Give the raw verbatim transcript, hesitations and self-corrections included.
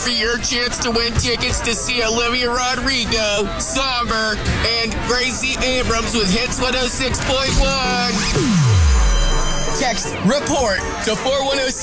for your chance to win tickets to see Olivia Rodrigo, Somber, and Gracie Abrams with Hits one oh six point one. Text REPORT to four one oh six.